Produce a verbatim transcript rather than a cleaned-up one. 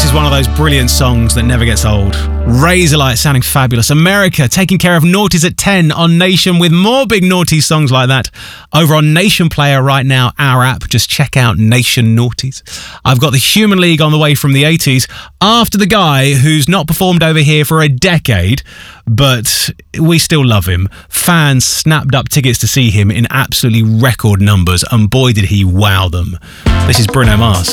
is one of those brilliant songs that never gets old. Razorlight sounding fabulous. America taking care of Naughties at ten on Nation with more big Naughties songs like that over on Nation Player right now, our app. Just check out Nation Naughties. I've got the Human League on the way from the eighties after the guy who's not performed over here for a decade, but we still love him. Fans snapped up tickets to see him in absolutely record numbers, and boy did he wow them. This is Bruno Mars.